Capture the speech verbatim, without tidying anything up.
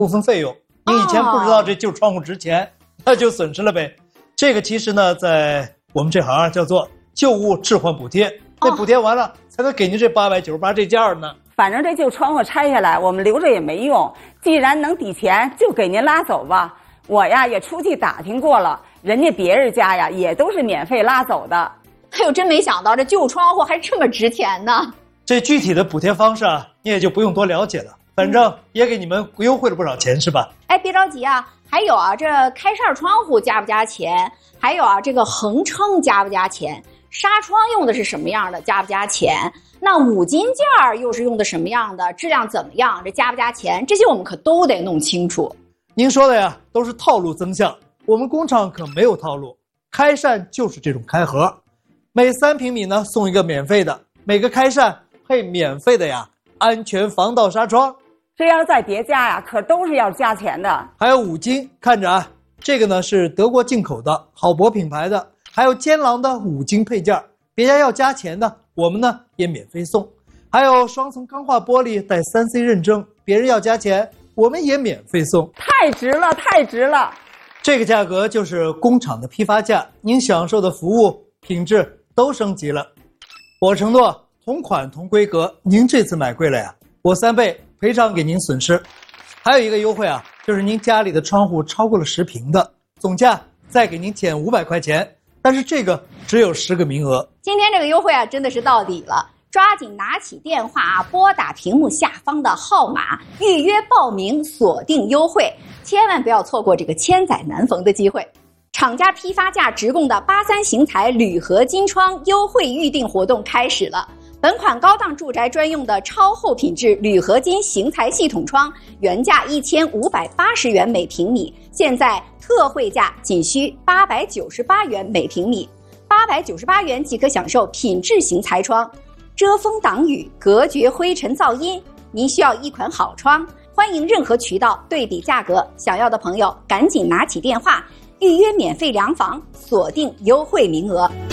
部分费用。你以前不知道这旧窗户值钱，那就损失了呗。这个其实呢，在我们这行叫做旧物置换补贴，那补贴完了才能给您这八百九十八这件呢。 反正这旧窗户拆下来，我们留着也没用，既然能抵钱，就给您拉走吧。我呀也出去打听过了，人家别人家呀也都是免费拉走的。 哎呦，真没想到这旧窗户还这么值钱呢。 这具体的补贴方式啊，你也就不用多了解了，反正也给你们优惠了不少钱，是吧？ 哎，别着急啊，还有啊，这开扇窗户加不加钱？还有啊，这个横撑加不加钱？纱窗用的是什么样的，加不加钱？那五金件儿又是用的什么样的，质量怎么样，这加不加钱？这些我们可都得弄清楚。 您说的呀都是套路增项，我们工厂可没有套路，开扇就是这种开盒，每三平米呢送一个免费的，每个开扇配免费的呀安全防盗纱窗。 这要是在别家呀可都是要加钱的。还有五金，看着啊，这个呢是德国进口的好博品牌的，还有坚狼的五金配件，别家要加钱的，我们呢也免费送。还有双层钢化玻璃带 三 C 认证，别人要加钱，我们也免费送。 太值了，太值了！ 这个价格就是工厂的批发价，您享受的服务品质都升级了。我承诺同款同规格，您这次买贵了呀，我三倍赔偿给您损失。还有一个优惠啊，就是您家里的窗户超过了十平的，总价再给您减五百块钱，但是这个只有十个名额。 今天这个优惠啊，真的是到底了。抓紧拿起电话啊，拨打屏幕下方的号码，预约报名，锁定优惠，千万不要错过这个千载难逢的机会。厂家批发价直供的八三型材铝合金窗优惠预定活动开始了。本款高档住宅专用的超厚品质铝合金型材系统窗，原价一千五百八十元每平米，现在特惠价仅需八百九十八元每平米，八百九十八元即可享受品质型材窗。遮风挡雨，隔绝灰尘噪音。您需要一款好窗，欢迎任何渠道对比价格，想要的朋友赶紧拿起电话预约免费量房，锁定优惠名额。